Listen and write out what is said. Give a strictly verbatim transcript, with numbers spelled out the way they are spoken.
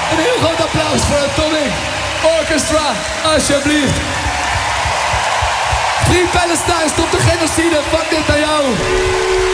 Een heel groot applaus voor het Atomic Orchestra, alsjeblieft. Free Palestine, stop de genocide, fuck dit aan jou.